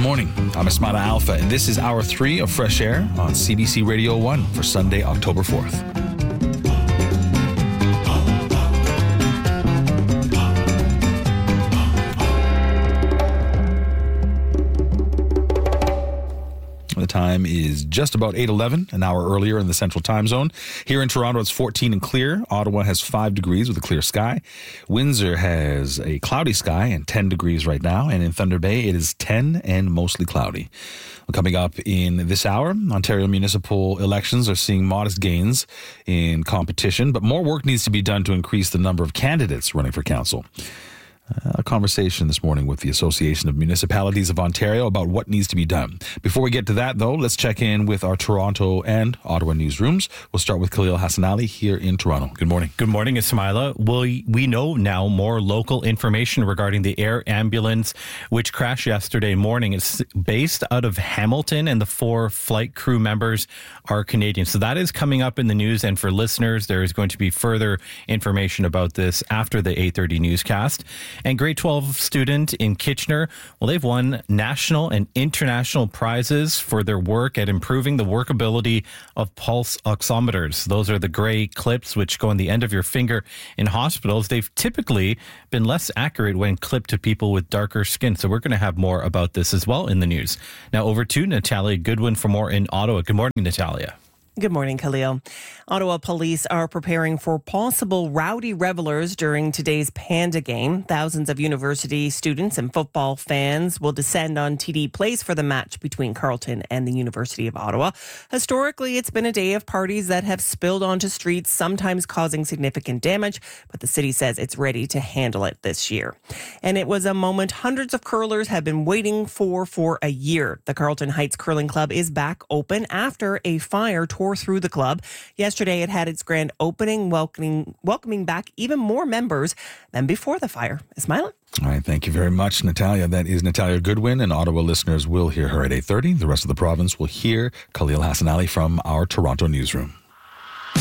morning. I'm Ismaila Alpha, and this is Hour 3 of Fresh Air on CBC Radio 1 for Sunday, October 4th. The time is just about 8:11, an hour earlier in the Central Time Zone. Here in Toronto, it's 14 and clear. Ottawa has 5 degrees with a clear sky. Windsor has a cloudy sky and 10 degrees right now. And in Thunder Bay, it is 10 and mostly cloudy. Well, coming up in this hour, Ontario municipal elections are seeing modest gains in competition, but more work needs to be done to increase the number of candidates running for council. A conversation this morning with the Association of Municipalities of Ontario about what needs to be done. Before we get to that, though, let's check in with our Toronto and Ottawa newsrooms. We'll start with Khalil Hassanali here in Toronto. Good morning. Good morning, Ismaila. We know now more local information regarding the air ambulance which crashed yesterday morning. It's based out of Hamilton, and the 4 flight crew members are Canadian. So that is coming up in the news, and for listeners, there is going to be further information about this after the 8:30 newscast. And grade 12 student in Kitchener, well, they've won national and international prizes for their work at improving the workability of pulse oximeters. Those are the gray clips which go on the end of your finger in hospitals. They've typically been less accurate when clipped to people with darker skin. So we're going to have more about this as well in the news. Now over to Natalia Goodwin for more in Ottawa. Good morning, Natalia. Good morning, Khalil. Ottawa police are preparing for possible rowdy revelers during today's Panda game. Thousands of university students and football fans will descend on TD Place for the match between Carleton and the University of Ottawa. Historically, it's been a day of parties that have spilled onto streets, sometimes causing significant damage, but the city says it's ready to handle it this year. And it was a moment hundreds of curlers have been waiting for a year. The Carleton Heights Curling Club is back open after a fire tore through the club. Yesterday, it had its grand opening, welcoming back even more members than before the fire. Ismaila? All right, thank you very much, Natalia. That is Natalia Goodwin, and Ottawa listeners will hear her at 8:30. The rest of the province will hear Khalil Hassanali from our Toronto newsroom.